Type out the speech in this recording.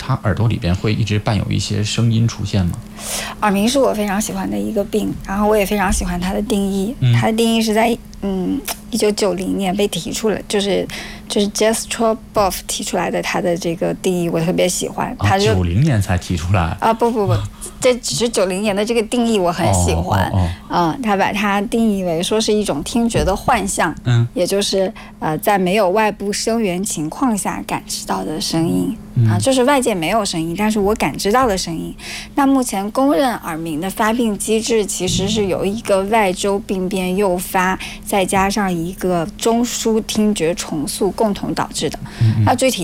他耳朵里边会一直伴有一些声音出现吗？ 耳鸣是我非常喜欢的一个病，然后我也非常喜欢它的定义。它的定义是在1990年被提出来，就是 Jastrow-Boff 提出来的，它的这个定义我特别喜欢。他就 90年才提出来啊？不，这只是90年的这个定义我很喜欢。他把它定义为说是一种听觉的幻象，也就是在没有外部声源情况下感知到的声音。就是外界没有声音，但是我感知到的声音。那目前公认耳鸣的发病机制其实是由一个外周病变诱发，再加上一个中枢听觉重塑共同导致的。那具体